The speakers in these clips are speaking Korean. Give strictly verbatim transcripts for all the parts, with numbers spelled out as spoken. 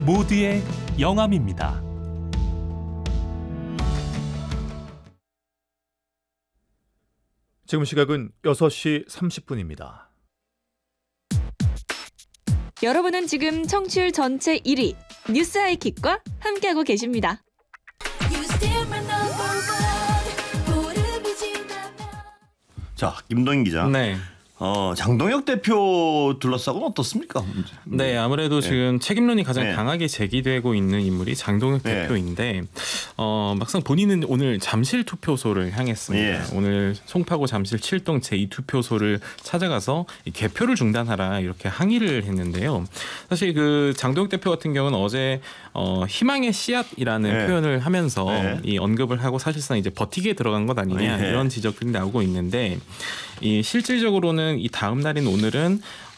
모두의 영암입니다. 지금 시각은 여섯 시 삼십 분입니다. 여러분은 지금 청취율 전체 일 위 뉴스 하이킥과 함께하고 계십니다. 자, 김동인 기자. 네. 어, 장동혁 대표 둘러싸고는 어떻습니까? 네, 아무래도 네. 지금 책임론이 가장 네. 강하게 제기되고 있는 인물이 장동혁 네. 대표인데 어, 막상 본인은 오늘 잠실 투표소를 향했습니다. 예. 오늘 송파구 잠실 칠 동 제이 투표소를 찾아가서 이 개표를 중단하라 이렇게 항의를 했는데요. 사실 그 장동혁 대표 같은 경우는 어제 어, 희망의 씨앗이라는 네. 표현을 하면서 네. 이 언급을 하고 사실상 이제 버티기에 들어간 것 아니냐 네. 이런 지적들이 나오고 있는데 이 실질적으로는 이 다음 날인 오늘은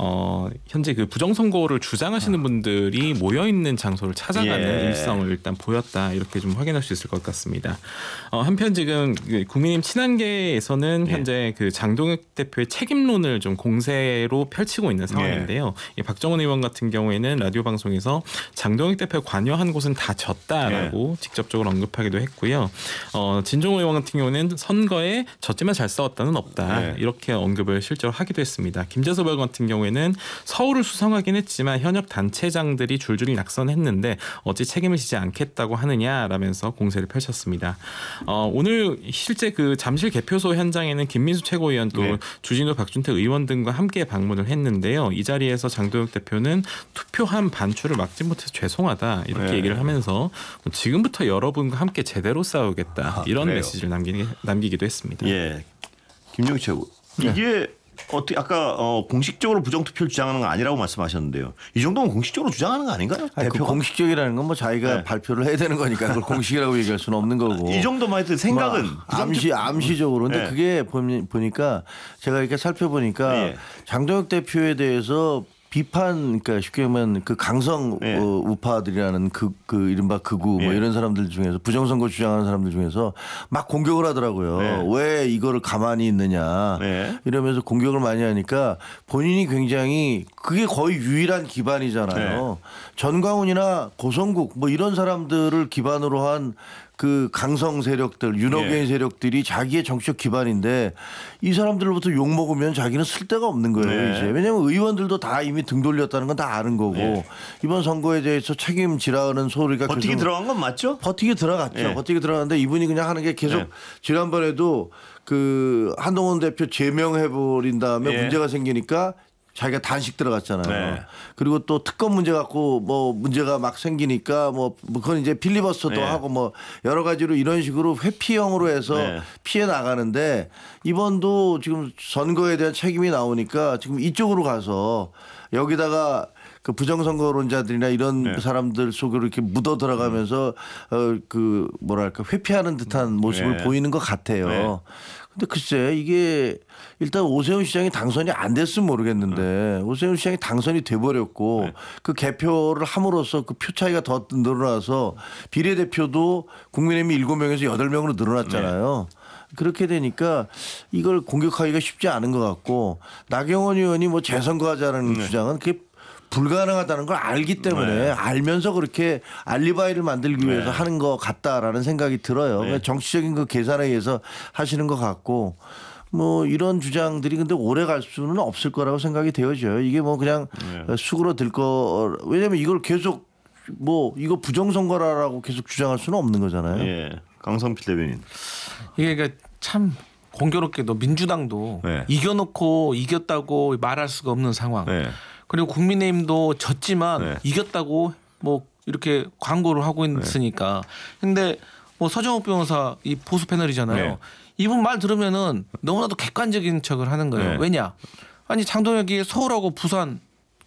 어, 현재 그 부정선거를 주장하시는 분들이 모여 있는 장소를 찾아가는 예. 일성을 일단 보였다 이렇게 좀 확인할 수 있을 것 같습니다. 어, 한편 지금 국민의힘 친한계에서는 예. 현재 그 장동혁 대표의 책임론을 좀 공세로 펼치고 있는 상황인데요. 이 박정원 의원 같은 경우에는 라디오 방송에서 장동혁 대표가 관여한 곳은 다 졌다라고 예. 직접적으로 언급하기도 했고요. 어, 진종호 의원 같은 경우는 선거에 졌지만 잘 싸웠다는 없다 예. 이렇게 언급을 실제로 하기도 했습니다. 김재섭 의원 같은 경우에는 서울을 수성하긴 했지만 현역 단체장들이 줄줄이 낙선했는데 어찌 책임을 지지 않겠다고 하느냐라면서 공세를 펼쳤습니다. 어, 오늘 실제 그 잠실 개표소 현장에는 김민수 최고위원 또 네. 주진우 박준태 의원 등과 함께 방문을 했는데요. 이 자리에서 장동혁 대표는 투표한 반출을 막지 못해서 죄송하다 이렇게 네. 얘기를 하면서 지금부터 여러분과 함께 제대로 싸우겠다 아, 이런 그래요? 메시지를 남기, 남기기도 했습니다. 예. 김용희 최고. 이게 어떻게 아까 어, 공식적으로 부정투표를 주장하는 건 아니라고 말씀하셨는데요. 이 정도면 공식적으로 주장하는 거 아닌가요? 아니, 그 대표가? 공식적이라는 건 뭐 자기가 네. 발표를 해야 되는 거니까 그걸 공식이라고 얘기할 수는 없는 거고. 이 정도만 해도 생각은 뭐 암시 암시적으로. 근데 네. 그게 보니- 보니까 제가 이렇게 살펴보니까 네. 장동혁 대표에 대해서 비판, 그러니까 쉽게 하면 그 강성 네. 어, 우파들이라는 그, 그 이른바 극우 뭐 네. 이런 사람들 중에서 부정선거 주장하는 사람들 중에서 막 공격을 하더라고요. 네. 왜 이거를 가만히 있느냐 네. 이러면서 공격을 많이 하니까 본인이 굉장히 그게 거의 유일한 기반이잖아요. 전광훈이나 고성국 뭐 이런 사람들을 기반으로 한 그 강성 세력들, 윤호개인 네. 세력들이 자기의 정치적 기반인데 이 사람들로부터 욕 먹으면 자기는 쓸 데가 없는 거예요. 네. 이제 왜냐하면 의원들도 다 이미 등 돌렸다는 건 다 아는 거고 네. 이번 선거에 대해서 책임지라는 소리가 버티기 계속 들어간 건 맞죠? 버티기 들어갔죠. 네. 버티기 들어갔는데 이분이 그냥 하는 게 계속 네. 지난번에도 그 한동훈 대표 제명해버린 다음에 예. 문제가 생기니까 자기가 단식 들어갔잖아요. 네. 그리고 또 특검 문제 갖고 뭐 문제가 막 생기니까 뭐 그건 이제 필리버스터도 네. 하고 뭐 여러 가지로 이런 식으로 회피형으로 해서 네. 피해 나가는데 이번도 지금 선거에 대한 책임이 나오니까 지금 이쪽으로 가서 여기다가 그 부정선거론자들이나 이런 네. 사람들 속으로 이렇게 묻어 들어가면서 어 그 뭐랄까 회피하는 듯한 모습을 네. 보이는 것 같아요. 네. 근데 글쎄 이게 일단 오세훈 시장이 당선이 안 됐으면 모르겠는데 네. 오세훈 시장이 당선이 돼버렸고 네. 그 개표를 함으로써 그 표 차이가 더 늘어나서 비례대표도 국민의힘이 일곱 명에서 여덟 명으로 늘어났잖아요. 네. 그렇게 되니까 이걸 공격하기가 쉽지 않은 것 같고 나경원 의원이 뭐 재선거하자는 네. 주장은 그게 불가능하다는 걸 알기 때문에 네. 알면서 그렇게 알리바이를 만들기 위해서 네. 하는 것 같다라는 생각이 들어요. 네. 정치적인 그 계산에 의해서 하시는 것 같고 뭐 이런 주장들이 근데 오래 갈 수는 없을 거라고 생각이 되어져요. 이게 뭐 그냥 네. 수그러들 거 왜냐하면 이걸 계속 뭐 이거 부정선거라고 계속 주장할 수는 없는 거잖아요. 예. 강성필 대변인. 이게 그러니까 참 공교롭게도 민주당도 네. 이겨놓고 이겼다고 말할 수가 없는 상황. 네. 그리고 국민의힘도 졌지만 네. 이겼다고 뭐 이렇게 광고를 하고 있으니까. 근데 뭐 서정욱 변호사 이 보수 패널이잖아요. 네. 이분 말 들으면은 너무나도 객관적인 척을 하는 거예요. 네. 왜냐? 아니 장동혁이 서울하고 부산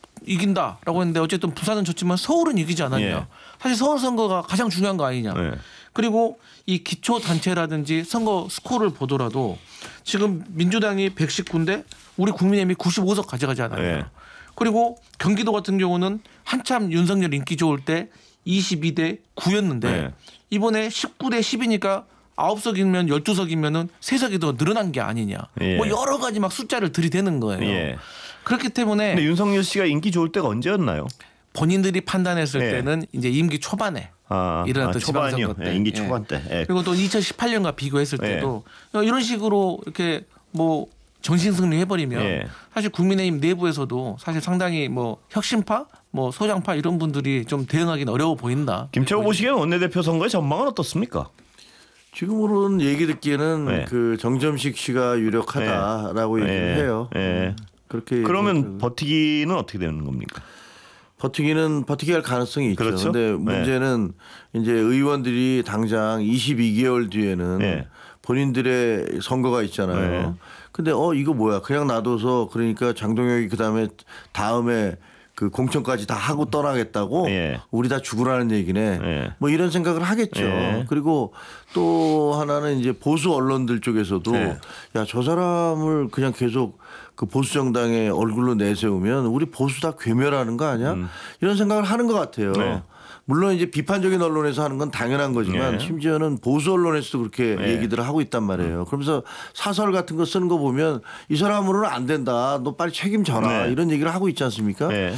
이긴다라고 했는데 어쨌든 부산은 졌지만 서울은 이기지 않았냐. 예. 사실 서울 선거가 가장 중요한 거 아니냐. 네. 그리고 이 기초 단체라든지 선거 스코어를 보더라도 지금 민주당이 백십 군데 우리 국민의힘이 구십오 석 가져가지 않아요. 네. 그리고 경기도 같은 경우는 한참 윤석열 인기 좋을 때 이십이 대 구였는데 네. 이번에 십구 대 십이니까 아홉 석이면 열두 석이면은 세 석이 더 늘어난 게 아니냐. 예. 뭐 여러 가지 막 숫자를 들이대는 거예요. 예. 그렇기 때문에 근데 윤석열 씨가 인기 좋을 때가 언제였나요? 본인들이 판단했을 네. 때는 이제 임기 초반에 아, 일어났던 아, 초반이요. 지방선거 때. 예, 임기 예. 초반 때. 예. 그리고 또 이천십팔 년과 비교했을 예. 때도 이런 식으로 이렇게 뭐 정신 승리해버리면 예. 사실 국민의힘 내부에서도 사실 상당히 뭐 혁신파, 뭐 소장파 이런 분들이 좀 대응하기는 어려워 보인다. 김태호 보시기에는 원내대표 선거의 전망은 어떻습니까? 지금으로는 얘기 듣기에는 네. 그 정점식 씨가 유력하다라고 얘기를 예. 해요. 예. 그렇게 그러면 얘기를 버티기는 어떻게 되는 겁니까? 버티기는 버티기 할 가능성이 있죠. 그렇죠. 근데 문제는 이제 의원들이 당장 이십이 개월 뒤에는 네. 본인들의 선거가 있잖아요. 네. 근데 어 이거 뭐야? 그냥 놔둬서 그러니까 장동혁이 그다음에 다음에 그 공천까지 다 하고 떠나겠다고 예. 우리 다 죽으라는 얘기네. 예. 뭐 이런 생각을 하겠죠. 예. 그리고 또 하나는 이제 보수 언론들 쪽에서도 예. 야, 저 사람을 그냥 계속 그 보수 정당의 얼굴로 내세우면 우리 보수 다 괴멸하는 거 아니야? 음. 이런 생각을 하는 것 같아요. 네. 물론 이제 비판적인 언론에서 하는 건 당연한 거지만 예. 심지어는 보수 언론에서도 그렇게 예. 얘기들을 하고 있단 말이에요. 그러면서 사설 같은 거 쓰는 거 보면 이 사람으로는 안 된다. 너 빨리 책임져라. 네. 이런 얘기를 하고 있지 않습니까? 예.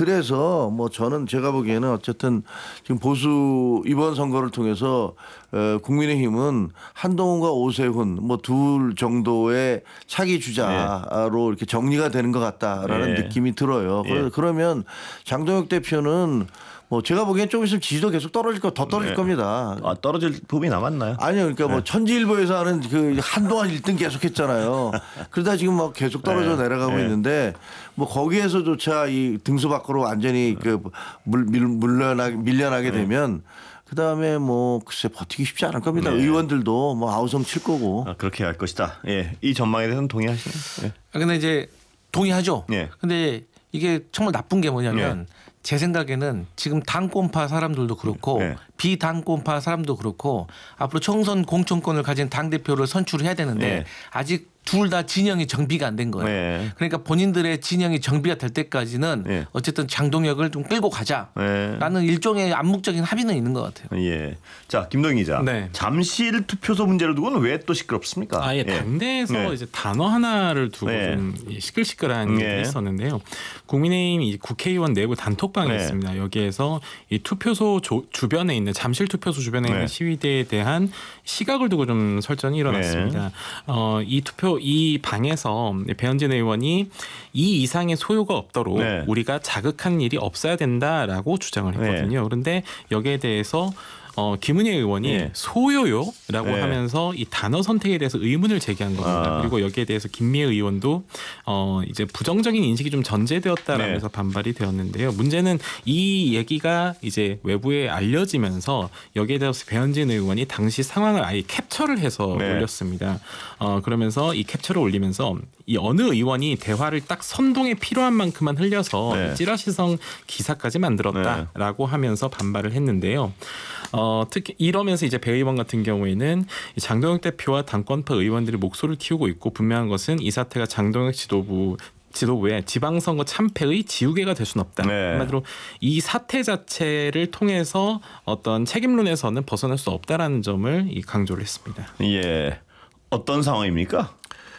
그래서 뭐 저는 제가 보기에는 어쨌든 지금 보수 이번 선거를 통해서 어, 국민의힘은 한동훈과 오세훈 뭐 둘 정도의 차기 주자로 이렇게 정리가 되는 것 같다라는 예. 느낌이 들어요. 예. 그러면 장동혁 대표는 뭐 제가 보기엔 좀 있으면 지지도 계속 떨어질 거 더 떨어질 네. 겁니다. 아, 떨어질 부분이 남았나요? 아니요, 그러니까 뭐 네. 천지일보에서 하는 그 한동안 일 등 계속했잖아요. 그러다 지금 막 계속 떨어져 네. 내려가고 네. 있는데 뭐 거기에서조차 이 등수 밖으로 완전히 그 물, 밀, 물려나게 밀려나게 되면 그 다음에 뭐 글쎄 버티기 쉽지 않을 겁니다. 네. 의원들도 뭐 아우성 칠 거고. 아, 그렇게 할 것이다. 예, 이 전망에 대해서는 동의하시나요? 예. 아, 근데 이제 동의하죠. 예. 근데 이게 정말 나쁜 게 뭐냐면 제 생각에는 지금 당권파 사람들도 그렇고 네. 비당권파 사람도 그렇고 앞으로 총선 공천권을 가진 당 대표를 선출해야 되는데 네. 아직 둘 다 진영이 정비가 안 된 거예요. 네. 그러니까 본인들의 진영이 정비가 될 때까지는 네. 어쨌든 장동혁을 좀 끌고 가자라는 네. 일종의 암묵적인 합의는 있는 것 같아요. 예. 자, 김동희 기자. 네. 잠실 투표소 문제를 두고는 왜 또 시끄럽습니까? 아예 당내에서 네. 이제 단어 하나를 두고 네. 좀 시끌시끌한 네. 일이 있었는데요. 국민의힘 이 국회의원 내부 단톡방이 네. 있습니다. 여기에서 이 투표소 조, 주변에 있는 잠실 투표소 주변에 네. 있는 시위대에 대한 시각을 두고 좀 설전이 일어났습니다. 네. 어, 이 투표 이 방에서 배현진 의원이 이 이상의 소요가 없도록 네. 우리가 자극한 일이 없어야 된다라고 주장을 했거든요. 그런데 여기에 대해서 어, 김은혜 의원이 예. 소요요라고 예. 하면서 이 단어 선택에 대해서 의문을 제기한 겁니다. 아. 그리고 여기에 대해서 김미애 의원도 어, 이제 부정적인 인식이 좀 전제되었다라면서 네. 반발이 되었는데요. 문제는 이 얘기가 이제 외부에 알려지면서 여기에 대해서 배현진 의원이 당시 상황을 아예 캡처를 해서 네. 올렸습니다. 어, 그러면서 이 캡처를 올리면서 이 어느 의원이 대화를 딱 선동에 필요한 만큼만 흘려서 네. 찌라시성 기사까지 만들었다라고 하면서 반발을 했는데요. 어, 특히 이러면서 이제 배 의원 같은 경우에는 장동혁 대표와 당권파 의원들이 목소리를 키우고 있고 분명한 것은 이 사태가 장동혁 지도부 지도부의 지방선거 참패의 지우개가 될 수는 없다. 네. 한마디로 이 사태 자체를 통해서 어떤 책임론에서는 벗어날 수 없다라는 점을 이 강조를 했습니다. 예. 어떤 상황입니까?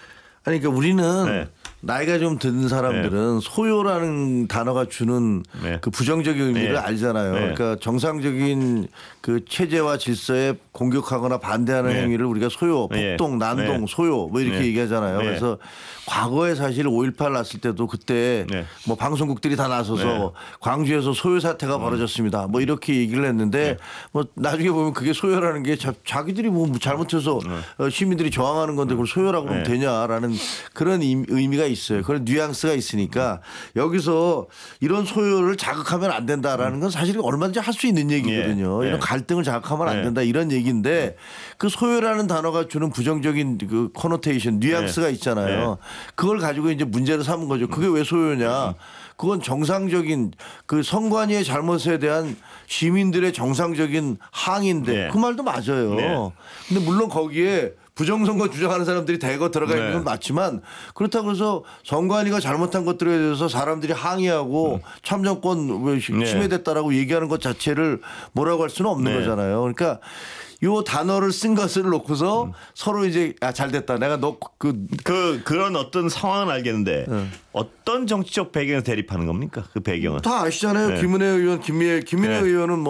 아니 그러니까 우리는 네. 나이가 좀 든 사람들은 소요라는 단어가 주는 네. 그 부정적인 의미를 네. 알잖아요. 네. 그러니까 정상적인 그 체제와 질서에 공격하거나 반대하는 네. 행위를 우리가 소요, 네. 폭동, 난동, 네. 소요 뭐 이렇게 네. 얘기하잖아요. 네. 그래서 과거에 사실 오일팔 났을 때도 그때 네. 뭐 방송국들이 다 나서서 네. 광주에서 소요 사태가 벌어졌습니다. 뭐 이렇게 얘기를 했는데 뭐 나중에 보면 그게 소요라는 게 자, 자기들이 뭐 잘못해서 어, 시민들이 저항하는 건데 그걸 소요라고 하면 네. 되냐라는 그런 의- 의미가 있어요. 그런 뉘앙스가 있으니까 여기서 이런 소요를 자극하면 안 된다라는 건 사실 얼마든지 할 수 있는 얘기거든요. 예. 이런 예. 갈등을 자극하면 안 예. 된다 이런 얘기인데 그 소요라는 단어가 주는 부정적인 그 코노테이션 뉘앙스가 있잖아요. 그걸 가지고 이제 문제를 삼은 거죠. 그게 왜 소요냐? 그건 정상적인 그 선관위의 잘못에 대한 시민들의 정상적인 항의인데 네. 그 말도 맞아요. 네. 근데 물론 거기에 부정선거 주장하는 사람들이 대거 들어가 있는 건 네. 맞지만 그렇다고 해서 선관위가 잘못한 것들에 대해서 사람들이 항의하고 음. 참정권 왜 네. 침해됐다라고 얘기하는 것 자체를 뭐라고 할 수는 없는 네. 거잖아요. 그러니까 요 단어를 쓴 것을 놓고서 음. 서로 이제 아, 잘 됐다. 내가 너 그 그 그런 어떤 상황은 알겠는데 네. 어떤 정치적 배경에서 대립하는 겁니까? 그 배경은. 다 아시잖아요. 네. 김은혜 의원, 김미애, 김민혜 네. 의원은 뭐